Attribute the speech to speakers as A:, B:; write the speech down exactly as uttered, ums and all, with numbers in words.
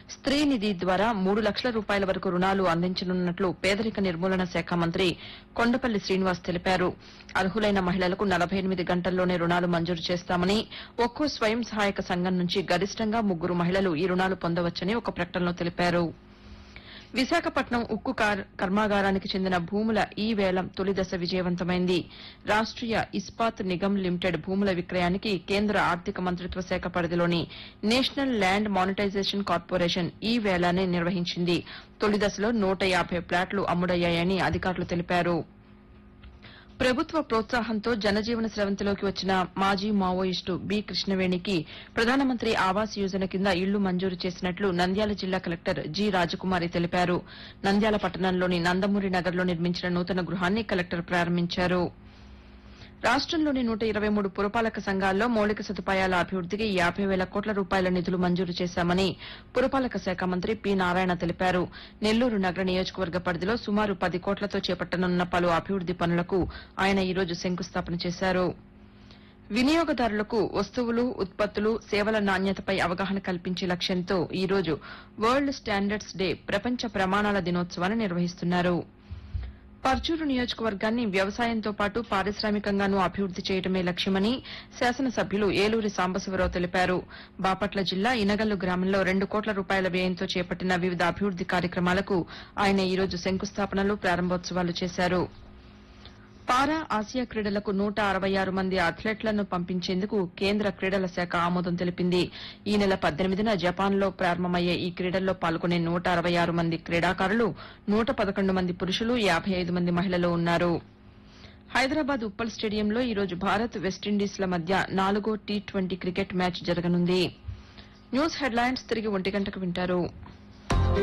A: స్త్రీ నిధి ద్వారా మూడు లక్షల రూపాయల వరకు రుణాలు అందించనున్నట్లు పేదరిక నిర్మూలన శాఖ మంత్రి కొండపల్లి శ్రీనివాస్ తెలిపారు. అర్హులైన మహిళలకు నలభై ఎనిమిది గంటల్లోనే రుణాలు మంజూరు చేస్తామని, ఒక్కో స్వయం సహాయక సంఘం నుంచి గరిష్టంగా ముగ్గురు మహిళలు ఈ రుణాలు పొందవచ్చని ఒక ప్రకటనలో తెలిపారు. విశాఖపట్నం ఉక్కు కర్మాగారానికి చెందిన భూముల ఈ వేలం తొలి దశ విజయవంతమైంది. రాష్ట్రీయ ఇస్పాత్ నిగమ్ లిమిటెడ్ భూముల విక్రయానికి కేంద్ర ఆర్థిక మంత్రిత్వ శాఖ పరిధిలోని నేషనల్ ల్యాండ్ మానిటైజేషన్ కార్పొరేషన్ ఈ వేలాన్ని నిర్వహించింది. తొలి దశలో నూట యాబై ప్లాట్లు అమ్ముడయ్యాయని అధికారులు తెలిపారు. ప్రభుత్వ ప్రోత్సాహంతో జనజీవన స్రవంతిలోకి వచ్చిన మాజీ మావోయిస్టు బి కృష్ణవేణికి ప్రధానమంత్రి ఆవాస్ యోజన కింద ఇళ్లు మంజూరు చేసినట్లు నంద్యాల జిల్లా కలెక్టర్ జి రాజకుమారి తెలిపారు. నంద్యాల పట్టణంలోని నందమూరి నగర్లో నిర్మించిన నూతన గృహాన్ని కలెక్టర్ ప్రారంభించారు. రాష్టంలోని నూట ఇరవై మూడు పురపాలక సంఘాల్లో మౌలిక సదుపాయాల అభివృద్దికి యాబై వేల కోట్ల రూపాయల నిధులు మంజూరు చేశామని పురపాలక శాఖ మంత్రి పి నారాయణ తెలిపారు. నెల్లూరు నగర నియోజకవర్గ పరిధిలో సుమారు పది కోట్లతో చేపట్టనున్న పలు అభివృద్ది పనులకు ఆయన ఈ రోజు శంకుస్థాపన చేశారు. వినియోగదారులకు వస్తువులు, ఉత్పత్తులు, సేవల నాణ్యతపై అవగాహన కల్పించే లక్ష్యంతో ఈ రోజు వరల్డ్ స్టాండర్డ్స్ డే ప్రపంచ ప్రమాణాల దినోత్సవాన్ని నిర్వహిస్తున్నారు. పర్చూరు నియోజకవర్గాన్ని వ్యవసాయంతో పాటు పారిశ్రామికంగానూ అభివృద్ది చేయడమే లక్ష్యమని శాసనసభ్యులు ఏలూరి సాంబశివరావు తెలిపారు. బాపట్ల జిల్లా ఇనగల్లు గ్రామంలో రెండు కోట్ల రూపాయల వ్యయంతో చేపట్టిన వివిధ అభివృద్ది కార్యక్రమాలకు ఆయన ఈ రోజు శంకుస్థాపనలు, ప్రారంభోత్సవాలు చేశారు. పారా ఆసియా క్రీడలకు నూట అరవై ఆరు మంది అథ్లెట్లను పంపించేందుకు కేంద్ర క్రీడల శాఖ ఆమోదం తెలిపింది. ఈ నెల పద్దెనిమిదిన జపాన్లో ప్రారంభమయ్యే ఈ క్రీడల్లో పాల్గొనే నూట అరవై ఆరు మంది క్రీడాకారులు నూట పదకొండు మంది పురుషులు, యాబై ఐదు మంది మహిళలు ఉన్నారు. హైదరాబాద్ ఉప్పల్ స్టేడియంలో ఈ రోజు భారత్, వెస్టిండీస్ల మధ్య నాలుగో టీ ట్వంటీ క్రికెట్ మ్యాచ్ జరగనుంది. న్యూస్ హెడ్లైన్స్ తిరిగి ఒంటి గంటకు వింటారు.